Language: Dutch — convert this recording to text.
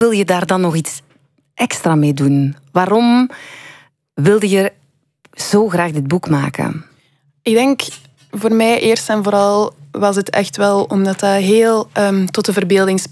Wil je daar dan nog iets extra mee doen? Waarom wilde je zo graag dit boek maken? Ik denk, voor mij eerst en vooral was het echt wel omdat dat heel tot de verbeelding